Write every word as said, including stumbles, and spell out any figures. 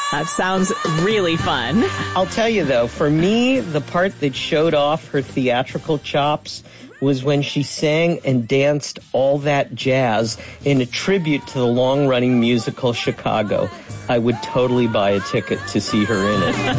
That sounds really fun. I'll tell you, though, for me, the part that showed off her theatrical chops was when she sang and danced All That Jazz in a tribute to the long-running musical Chicago. I would totally buy a ticket to see her in it.